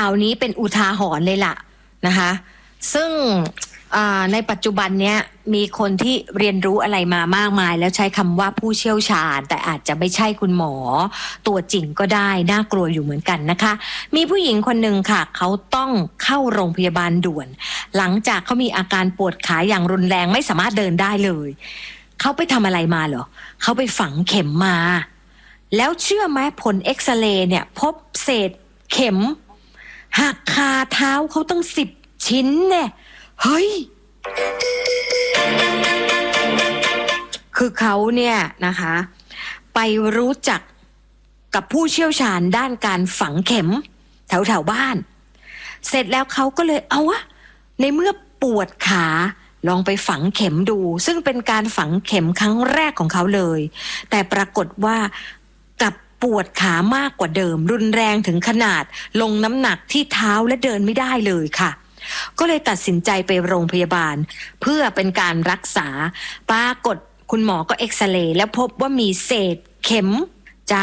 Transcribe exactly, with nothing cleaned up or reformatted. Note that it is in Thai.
าวนี้เป็นอุทาหรณ์เลยล่ะนะคะซึ่งในปัจจุบันเนี้ยมีคนที่เรียนรู้อะไรมามากมายแล้วใช้คำว่าผู้เชี่ยวชาญแต่อาจจะไม่ใช่คุณหมอตัวจริงก็ได้น่ากลัวอยู่เหมือนกันนะคะมีผู้หญิงคนหนึ่งค่ะเขาต้องเข้าโรงพยาบาลด่วนหลังจากเขามีอาการปวดขาอย่างรุนแรงไม่สามารถเดินได้เลยเขาไปทำอะไรมาเหรอเขาไปฝังเข็มมาแล้วเชื่อไหมผลเอ็กซเรย์เนี่ยพบเศษเข็มหักคาเท้าเขาตั้งสิบชิ้นเนี่ยเฮ้ยคือเขาเนี่ยนะคะไปรู้จักกับผู้เชี่ยวชาญด้านการฝังเข็มแถวแถวบ้านเสร็จแล้วเขาก็เลยเอาวะในเมื่อปวดขาลองไปฝังเข็มดูซึ่งเป็นการฝังเข็มครั้งแรกของเขาเลยแต่ปรากฏว่ากับปวดขามากกว่าเดิมรุนแรงถึงขนาดลงน้ำหนักที่เท้าและเดินไม่ได้เลยค่ะก็เลยตัดสินใจไปโรงพยาบาลเพื่อเป็นการรักษาปรากฏคุณหมอก็เอ็กซเรย์แล้วพบว่ามีเศษเข็ม